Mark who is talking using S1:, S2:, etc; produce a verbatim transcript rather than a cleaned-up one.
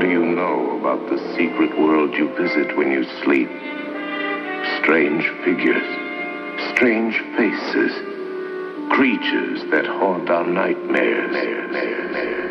S1: do you know about the secret world you visit when you sleep? Strange figures, strange faces, creatures that haunt our nightmares.